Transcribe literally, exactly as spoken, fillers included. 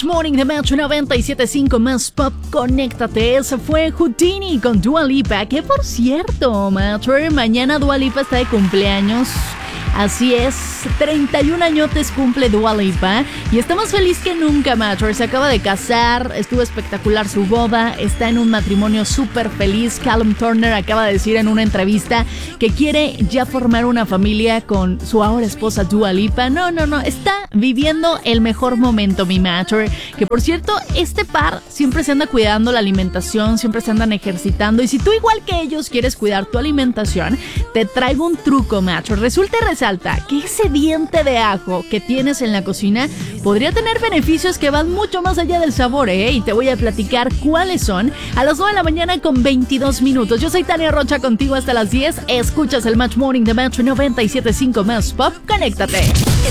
Match Morning de Metro noventa y siete punto cinco más Pop. Conéctate. Ese fue Houdini con Dua Lipa. Que por cierto, Metro, mañana Dua Lipa está de cumpleaños. Así es, treinta y un añotes cumple Dua Lipa y está más feliz que nunca, Matcher. Se acaba de casar, estuvo espectacular su boda, está en un matrimonio súper feliz. Callum Turner acaba de decir en una entrevista que quiere ya formar una familia con su ahora esposa Dua Lipa. No, no, no, está viviendo el mejor momento, mi Matcher. Que por cierto, este par siempre se anda cuidando la alimentación, siempre se andan ejercitando. Y si tú igual que ellos quieres cuidar tu alimentación, te traigo un truco, Matcher. Resulta y resalta que ese diente de ajo que tienes en la cocina podría tener beneficios que van mucho más allá del sabor, ¿eh? Y te voy a platicar cuáles son a las nueve de la mañana con veintidós minutos. Yo soy Tania Rocha, contigo hasta las diez. Escuchas el Match Morning de Metro noventa y siete punto cinco más Pop. Conéctate.